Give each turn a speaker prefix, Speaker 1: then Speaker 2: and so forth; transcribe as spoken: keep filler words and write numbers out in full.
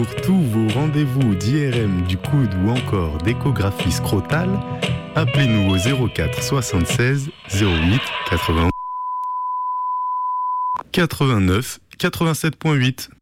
Speaker 1: Pour tous vos rendez-vous d'I R M du coude ou encore d'échographie scrotale, appelez-nous au zéro quatre soixante-seize zéro huit quatre-vingt-onze quatre-vingt-neuf quatre-vingt-sept virgule huit.